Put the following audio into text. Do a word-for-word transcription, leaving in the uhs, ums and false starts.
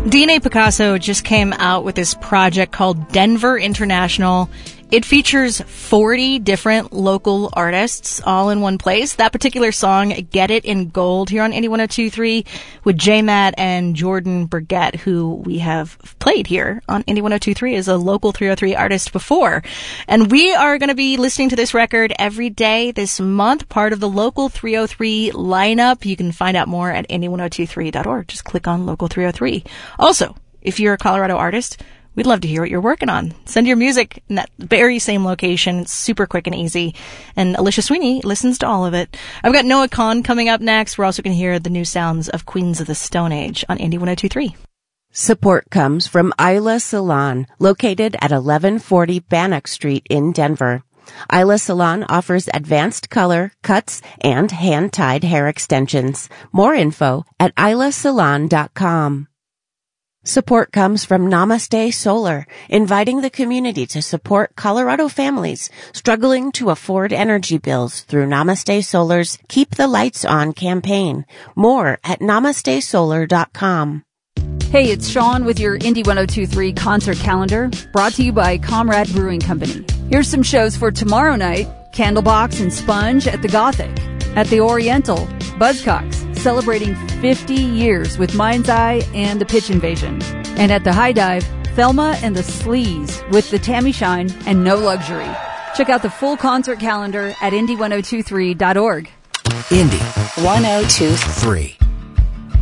D N A Picasso just came out with this project called Denver International. It features forty different local artists all in one place. That particular song, Get It in Gold, here on Indie one oh two point three with J-Matt and Jordan Burgett, who we have played here on Indie one oh two point three as a local three oh three artist before. And we are going to be listening to this record every day this month, part of the local three oh three lineup. You can find out more at indie one oh two three dot org. Just click on local three oh three. Also, if you're a Colorado artist, we'd love to hear what you're working on. Send your music in that very same location. It's super quick and easy. And Alicia Sweeney listens to all of it. I've got Noah Kahan coming up next. We're also going to hear the new sounds of Queens of the Stone Age on Indie one oh two point three. Support comes from Isla Salon, located at eleven forty Bannock Street in Denver. Isla Salon offers advanced color, cuts, and hand-tied hair extensions. More info at isla salon dot com. Support comes from Namaste Solar, inviting the community to support Colorado families struggling to afford energy bills through Namaste Solar's Keep the Lights On campaign. More at namaste solar dot com. Hey, it's Sean with your Indie one oh two point three concert calendar, brought to you by Comrade Brewing Company. Here's some shows for tomorrow night: Candlebox and Sponge at the Gothic. At the Oriental, Buzzcocks, celebrating fifty years with Mind's Eye and the Pitch Invasion. And at the High Dive, Thelma and the Sleaze with the Tammy Shine and No Luxury. Check out the full concert calendar at indie one oh two three dot org. Indie one oh two point three.